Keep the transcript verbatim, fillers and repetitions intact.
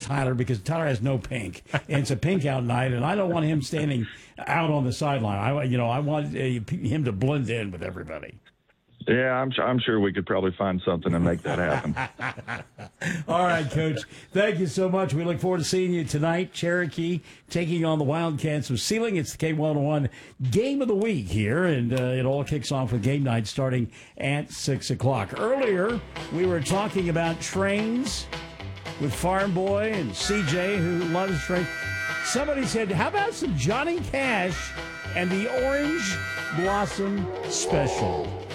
Tyler because Tyler has no pink, and it's a pink out night, and I don't want him standing out on the sideline. I, you know, I want uh, him to blend in with everybody. Yeah, I'm, I'm sure we could probably find something to make that happen. All right, Coach. Thank you so much. We look forward to seeing you tonight. Cherokee taking on the Wildcats of Sealing. It's the K one oh one Game of the Week here, and uh, it all kicks off with game night starting at six o'clock. Earlier, we were talking about trains with Farm Boy and C J, who loves trains. Somebody said, how about some Johnny Cash and the Orange Blossom Special?